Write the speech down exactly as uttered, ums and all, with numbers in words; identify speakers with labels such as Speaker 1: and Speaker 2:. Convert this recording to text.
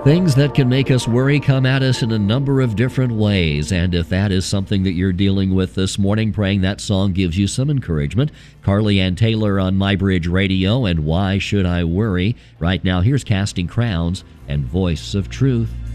Speaker 1: Things that can make us worry come at us in a number of different ways, and if that is something that you're dealing with this morning, praying that song gives you some encouragement. Carly Ann Taylor on My Bridge Radio and Why Should I Worry? Right now, here's Casting Crowns and Voice of Truth.